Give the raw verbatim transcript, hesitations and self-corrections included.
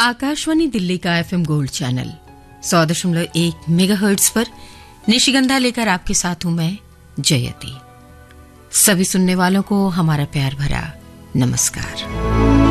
आकाशवाणी दिल्ली का FM gold channel सौ दशमलव एक मेगाहर्ट्ज पर निशिगंधा लेकर आपके साथ हूं मैं जयति। सभी सुनने वालों को हमारा प्यार भरा नमस्कार।